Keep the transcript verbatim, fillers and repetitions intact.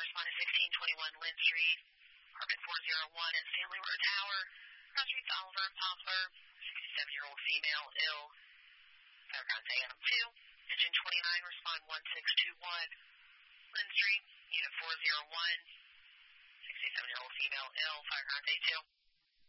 respond to sixteen twenty-one Lynn Street, apartment four oh one at Stanley Road Tower. Cross Streets Oliver, Poplar, sixty-seven-year-old female, ill. Fairgrounds A M two. Engine twenty-nine, respond one six two one Lynn Street, unit four oh one. sixty-seven-year-old female, ill. Fairgrounds A two.